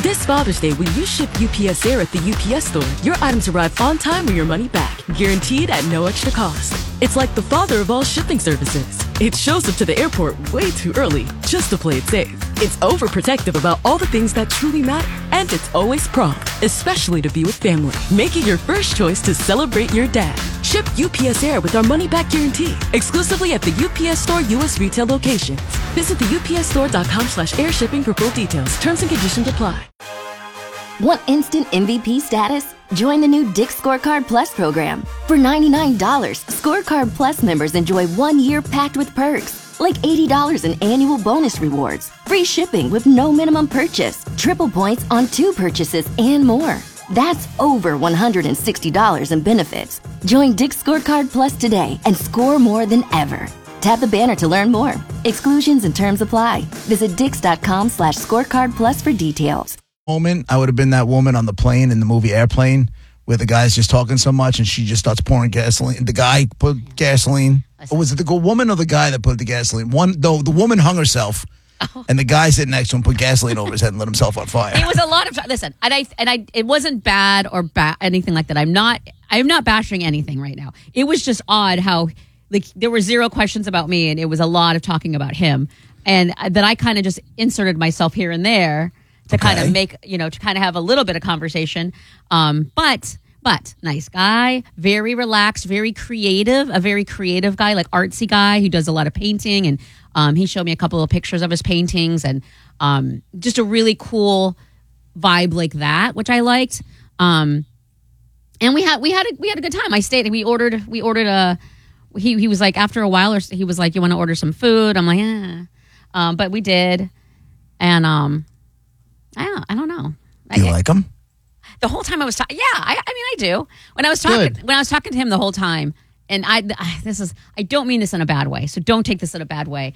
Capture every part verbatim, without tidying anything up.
This Father's Day, when you ship U P S Air at the U P S store, your items arrive on time or your money back, guaranteed at no extra cost. It's like the father of all shipping services. It shows up to the airport way too early just to play it safe. It's overprotective about all the things that truly matter, and it's always prompt, especially to be with family. Make it your first choice to celebrate your dad. Ship U P S Air with our money-back guarantee, exclusively at the U P S Store U S retail locations. Visit the U P S store dot com slash air shipping for full details. Terms and conditions apply. Want instant M V P status? Join the new Dick's Scorecard Plus program. For ninety-nine dollars, Scorecard Plus members enjoy one year packed with perks, like eighty dollars in annual bonus rewards, free shipping with no minimum purchase, triple points on two purchases, and more. That's over one hundred sixty dollars in benefits. Join Dick's Scorecard Plus today and score more than ever. Tap the banner to learn more. Exclusions and terms apply. Visit dix.com slash scorecard plus for details. Moment, I would have been that woman on the plane in the movie Airplane where the guy's just talking so much and she just starts pouring gasoline. The guy put gasoline. Or was it the woman or the guy that put the gasoline? One, though, the woman hung herself. Oh. And the guy sitting next to him put gasoline over his head and lit himself on fire. It was a lot of listen, and I and I it wasn't bad or ba- anything like that. I'm not I'm not bashing anything right now. It was just odd how like there were zero questions about me and it was a lot of talking about him, and that I kind of just inserted myself here and there to okay. kind of make you know to kind of have a little bit of conversation. Um, but but nice guy, very relaxed, very creative, a very creative guy, like artsy guy who does a lot of painting and. Um, he showed me a couple of pictures of his paintings and um, just a really cool vibe like that, which I liked. Um, and we had we had a, we had a good time. I stayed and we ordered we ordered a. He he was like after a while or he was like, you want to order some food? I'm like, yeah, um, but we did, and um, I don't I don't know. Do you I, like him? The whole time I was talking, yeah, I, I mean I do. When I was talking Good. when I was talking to him the whole time. And I, I, this is, I don't mean this in a bad way, so don't take this in a bad way.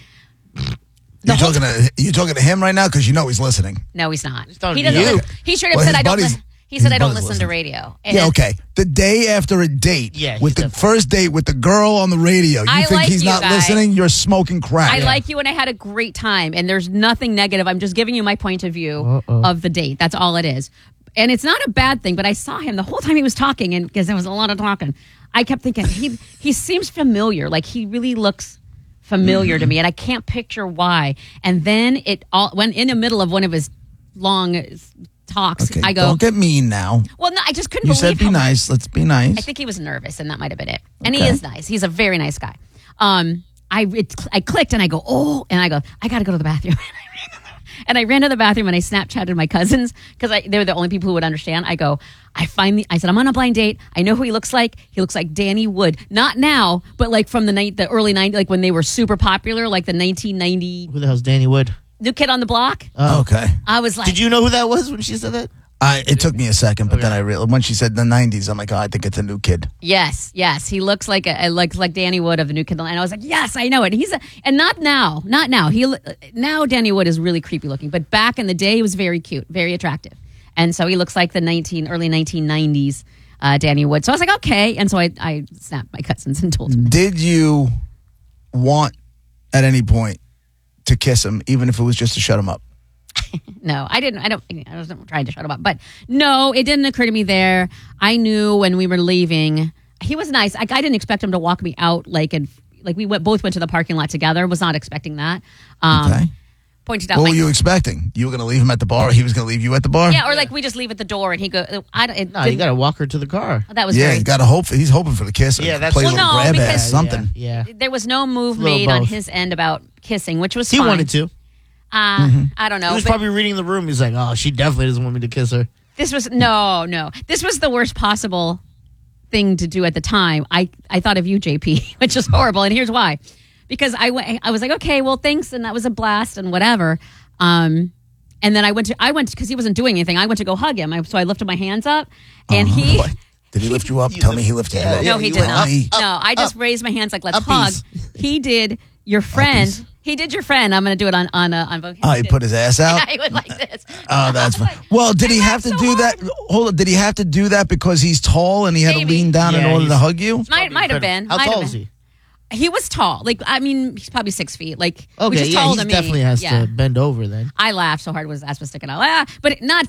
You talking to you talking to him right now because you know he's listening. No, he's not. talking He to doesn't. you. Li- he straight up Well, said his I don't. buddies- Li- he said his I don't buddies listen to listen. radio. And Yeah, okay. The day after a date Yeah, with the definitely- first date with the girl on the radio, you I think like he's you, not guy. listening? You're smoking crack. I like you, and I had a great time. And there's nothing negative. I'm just giving you my point of view Uh-oh. of the date. That's all it is. And it's not a bad thing. But I saw him the whole time he was talking, and because there was a lot of talking, I kept thinking he he seems familiar. Like he really looks familiar to me, and I can't picture why. And then it all when in the middle of one of his long talks, Okay, I go, don't get mean now. well, no, I just couldn't You believe said be how much- nice. Let's be nice. I think he was nervous, and that might have been it. And he Okay. is nice. He's a very nice guy. Um, I it, I clicked, and I go, oh, and I go, I got to go to the bathroom. And I ran to the bathroom and I Snapchatted my cousins because they were the only people who would understand. I go, I finally, I said, I'm on a blind date. I know who he looks like. He looks like Danny Wood. Not now, but like from the night, the early nineties, like when they were super popular, like the nineteen ninety Who the hell's Danny Wood? New Kid on the Block. Oh. okay. I was like, Did you know who that was when she said that? I, it took me a second, but Okay. then I realized when she said the nineties, I'm like, oh, I think it's a new kid. yes, yes. He looks like a, like like Danny Wood of the New Kid on the Block. And I was like, yes, I know it. He's a, and not now, not now. He now Danny Wood is really creepy looking, but back in the day, he was very cute, very attractive, and so he looks like the nineteen early nineteen nineties uh, Danny Wood. So I was like, okay, and so I I snapped my cousins and told him. Did you want at any point to kiss him, even if it was just to shut him up? No, I didn't. I don't. I wasn't trying to shut him up, but no, it didn't occur to me there. I knew when we were leaving, he was nice. Like, I didn't expect him to walk me out. Like, and like we went, both went to the parking lot together. Was not expecting that. Um, Okay. Pointed out. What my, were you expecting? You were going to leave him at the bar, or he was going to leave you at the bar? yeah, or like we just leave at the door, and he go. I don't. It No, you didn't- got to walk her to the car. that was Yeah, very. you got to hope. He's hoping for the kiss. or Yeah, that's- play a Well, little no, grab because- ass, something. Yeah. yeah. There was no move Little made on both. his end about kissing, which was He fine. wanted to. Uh, Mm-hmm. I don't know. He was but- probably reading the room. He's like, oh, she definitely doesn't want me to kiss her. This was no, no. This was the worst possible thing to do at the time. I, I thought of you, J P, which is horrible, and here's why. Because I went, I was like, okay, well, thanks, and that was a blast, and whatever. Um, and then I went to, I went because he wasn't doing anything. I went to go hug him, I, so I lifted my hands up, and Oh, he. boy. Did he lift you up? Tell me he lifted you Yeah, up. No, he you did went not. up, He- no, I just raised my hands like let's Uppies. hug. He did your friend. Uppies. He did your friend. I'm going to do it on on uh, on. Oh, he put his ass out? Yeah, he went like this. Oh, that's fine. I was like- Well, did I he have laughed to so do hard. that? Hold on. Did he have to do that because he's tall and he had Maybe. to lean down in Yeah, order to he's- hug you? Might might have been. How might tall have is been. he? He was tall. Like, I mean, he's probably six feet. Like, which Okay, is yeah, tall he to me. definitely has yeah. to bend over then. I laughed so hard, his ass was sticking out. Ah, but not